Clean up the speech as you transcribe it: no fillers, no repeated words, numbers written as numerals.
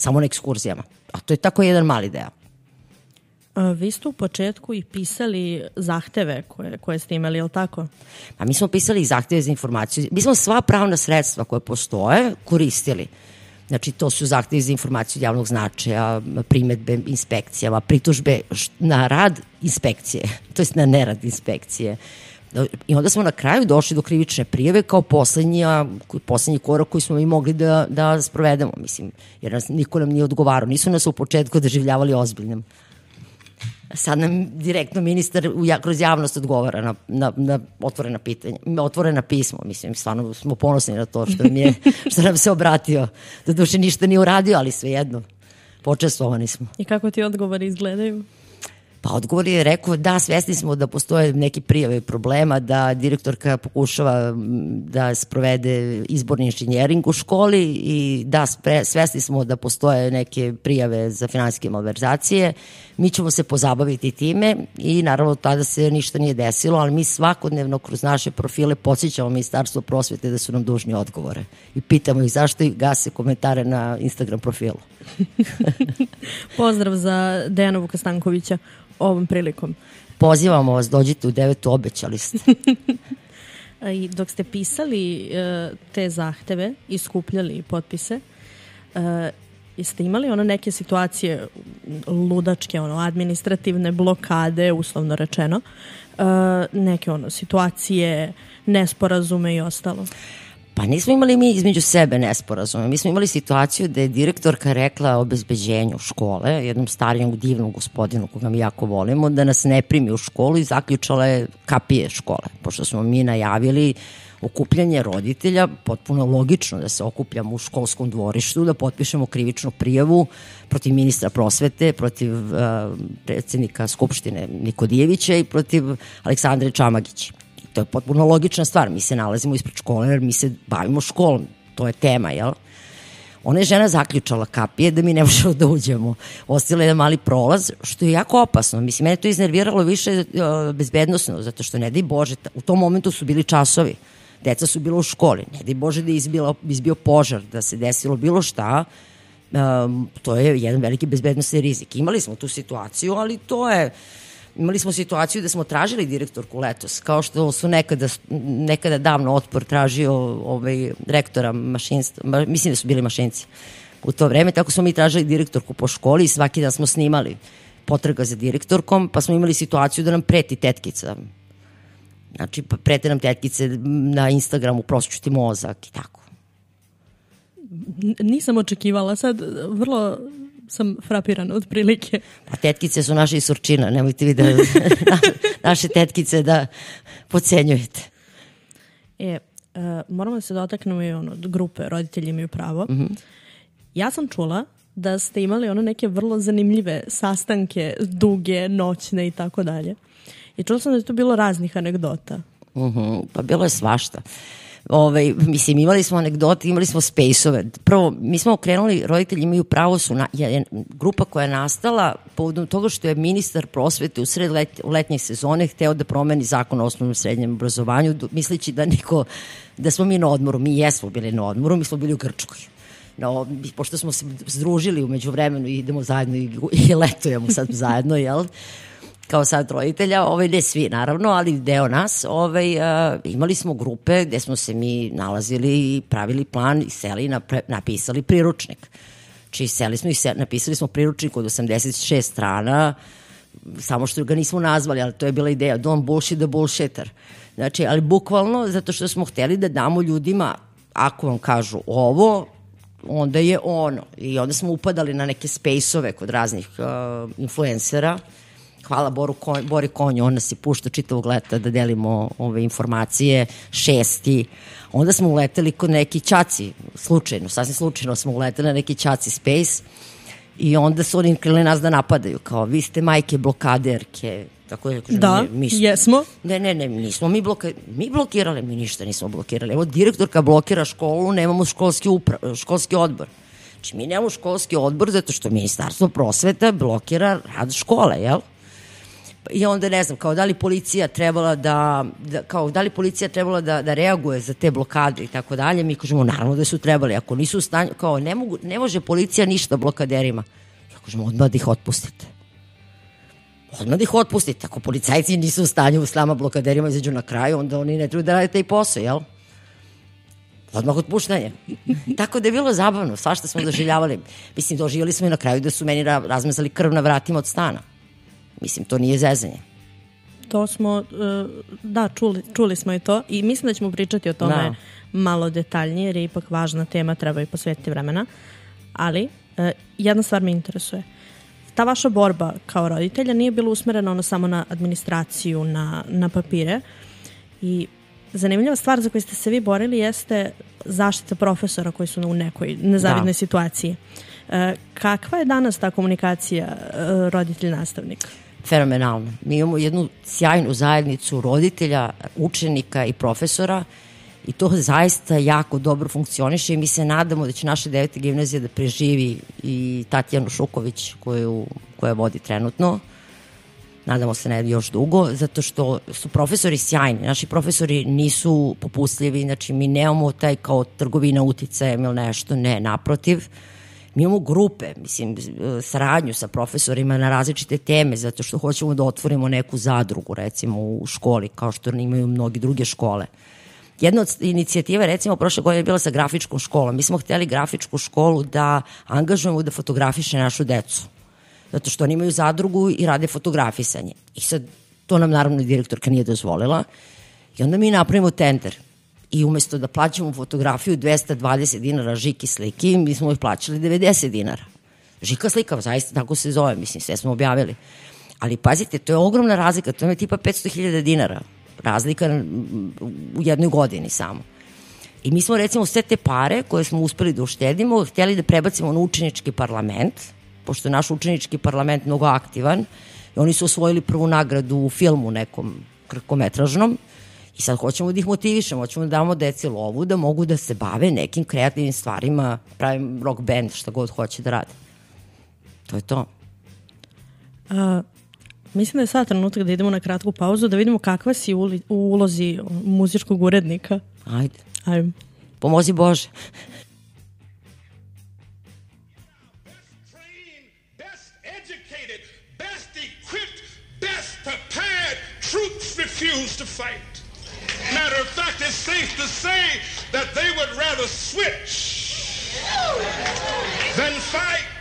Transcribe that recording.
samo na ekskurzijama. A to je tako jedan mali deo. Vi ste u početku i pisali zahteve koje ste imali, je li tako? Pa mi smo pisali i zahteve za informaciju. Mi smo sva pravna sredstva koje postoje koristili. Znači, to su zahtevi za informaciju javnog značaja, primetbe inspekcijama, pritužbe na rad inspekcije, to jest na nerad inspekcije. I onda smo na kraju došli do krivične prijave kao poslednji korak koji smo mi mogli da sprovedemo, mislim, jer niko nam nije odgovarao. Nisu nas u početku doživljavali ozbiljnim. Sad nam direktno ministar kroz javnost odgovara na otvorena pitanja, otvorena pismo. Mislim, stvarno smo ponosni na to što nam se obratio. Da duše ništa nije uradio, ali svejedno. Počestvovani smo. I kako ti odgovori izgledaju? Pa odgovor je rekao da svesni smo da postoje neki prijave problema, da direktorka pokušava da sprovede izborni inženjering u školi i da svesni smo da postoje neke prijave za finansijske malverzacije. Mi ćemo se pozabaviti time i naravno tada se ništa nije desilo, ali mi svakodnevno kroz naše profile podsjećamo Ministarstvo prosvete da su nam dužni odgovore i pitamo ih zašto ih gase komentare na Instagram profilu. Pozdrav za Dejana Vukastankovića ovom prilikom. Pozivamo vas, dođite u 9. obećali ste. I dok ste pisali te zahteve i skupljali potpise, jeste imali neke situacije ludačke, administrativne blokade, uslovno rečeno, neke situacije, nesporazume i ostalo? Pa nismo imali mi između sebe nesporazume. Mi smo imali situaciju da je direktorka rekla obezbeđenju škole, jednom starijem divnom gospodinu koga mi jako volimo, da nas ne primi u školu i zaključala je kapije škole. Pošto smo mi najavili okupljanje roditelja, potpuno logično da se okupljamo u školskom dvorištu, da potpišemo krivičnu prijavu protiv ministra prosvete, protiv predsjednika Skupštine Nikodijevića i protiv Aleksandre Čamagića. To je potpuno logična stvar. Mi se nalazimo ispred škole jer mi se bavimo školom. To je tema, jel? Ona je žena zaključala kapije da mi ne možemo da uđemo. Ostala je jedan mali prolaz, što je jako opasno. Mislim, mene to iznerviralo više bezbednosno, zato što ne daj Bože, u tom momentu su bili časovi. Deca su bila u školi. Ne daj Bože da je izbio požar, da se desilo bilo šta. To je jedan veliki bezbednosni rizik. Imali smo tu situaciju, ali imali smo situaciju da smo tražili direktorku letos, kao što su nekada davno Otpor tražio rektora mašinstva, mislim da su bili mašinci u to vreme, tako smo mi tražili direktorku po školi i svaki dan smo snimali potraga za direktorkom, pa smo imali situaciju da nam preti tetkica. Znači, prete nam tetkice na Instagramu, prosjeću ti mozak i tako. Nisam očekivala, sad vrlo sam frapirana od prilike. Pa tetkice su naše iz Surčina, nemojte vi da naše tetkice da podcenjujete. Moramo da se dotaknemo i od grupe Roditelji imaju pravo. Ja sam čula da ste imali neke vrlo zanimljive sastanke, duge, noćne i tako dalje. I čula sam da je to bilo raznih anegdota. Pa bilo je svašta. Mislim, imali smo anegdote, imali smo space-ove. Prvo, mi smo okrenuli, Roditelji imaju pravo, su grupa koja je nastala povodom toga što je ministar prosvete u sred letnje sezone hteo da promeni zakon o osnovnom i srednjem obrazovanju, misleći da smo mi na odmoru. Mi jesmo bili na odmoru, mi smo bili u Grčkoj. Pošto smo se združili umeđu vremenu i idemo zajedno i letujemo sad zajedno, jel? Kao sad roditelja, ne svi naravno, ali deo nas, imali smo grupe gde smo se mi nalazili i pravili plan i seli i napisali priručnik. Znači seli smo i napisali smo priručnik od 86 strana, samo što ga nismo nazvali, ali to je bila ideja, don't bullshit the bullshitter. Znači, ali bukvalno zato što smo hteli da damo ljudima, ako vam kažu ovo, onda je ono. I onda smo upadali na neke space-ove kod raznih influencera. Hvala Bori Konju, on nas je pušta čitavog leta da delimo ove informacije, 6. Onda smo uleteli kod neki ćaci, sasvim slučajno smo uleteli na neki ćaci space i onda su oni krenuli nas da napadaju, kao vi ste majke blokaderke. Tako da, kažem, da, jesmo. Ne, nismo mi blokirali, mi ništa nismo blokirali. Evo, direktorka blokira školu, nemamo školski odbor. Znači, mi nemamo školski odbor zato što Ministarstvo prosveta blokira rad škole, jel? I onda ne znam, kao da li policija trebala da reaguje za te blokade i tako dalje, mi kažemo naravno da su trebali, ako nisu u stanju, kao ne može policija ništa blokaderima. Ja kažemo odmah da ih otpustite. Odmah da ih otpustite. Ako policajci nisu u stanju s nama blokaderima izađu na kraju, onda oni ne trebaju da rade taj posao, jel? Odmah otpuštanje. Tako da je bilo zabavno, svašta smo doživljavali. Mislim, doživjeli smo i na kraju da su meni razmazali krv na vratima od stana. Mislim, to nije zezanje. To smo, da, čuli smo i to i mislim da ćemo pričati o tome malo detaljnije, jer je ipak važna tema, treba i posvetiti vremena. Ali, jedna stvar me interesuje. Ta vaša borba kao roditelja nije bila usmerena ono samo na administraciju, na papire. I zanimljiva stvar za koju ste se vi borili jeste zaštita profesora koji su u nekoj nezavidnoj situaciji. Kakva je danas ta komunikacija roditelj-nastavnik? Fenomenalno. Mi imamo jednu sjajnu zajednicu roditelja, učenika i profesora i to zaista jako dobro funkcioniše i mi se nadamo da će naša 9. gimnazija da preživi i Tatjanu Šuković koja vodi trenutno. Nadamo se ne još dugo, zato što su profesori sjajni. Naši profesori nisu popustljivi, znači mi nemamo taj kao trgovina uticajem ili nešto, ne, naprotiv. Mi imamo grupe, mislim, saradnju sa profesorima na različite teme, zato što hoćemo da otvorimo neku zadrugu, recimo, u školi, kao što imaju mnogi druge škole. Jedna od inicijativa, recimo, prošle godine je bila sa grafičkom školom. Mi smo hteli grafičku školu da angažujemo da fotografiše našu decu, zato što oni imaju zadrugu i rade fotografisanje. I sad, to nam naravno direktorka nije dozvolila. I onda mi napravimo tender. I umesto da plaćamo fotografiju 220 dinara Žiki sliki, mi smo ih plaćali 90 dinara. Žika slika, zaista tako se zove, mislim, sve smo objavili. Ali pazite, to je ogromna razlika, to je tipa 500.000 dinara razlika u jednoj godini samo. I mi smo recimo sve te pare koje smo uspeli da uštedimo, htjeli da prebacimo na učenički parlament, pošto je naš učenički parlament mnogo aktivan, i oni su osvojili prvu nagradu u filmu nekom kratkometražnom. I sad hoćemo da ih motivišemo, hoćemo da damo deci lovu da mogu da se bave nekim kreativnim stvarima, pravim rock band, šta god hoće da rade. To je to. Mislim da je sad trenutak da idemo na kratku pauzu, da vidimo kakva si u ulozi muzičkog urednika. Ajde. Ajde. Pomozi Bože. Troops refuse to fight. Matter of fact, it's safe to say that they would rather switch than fight.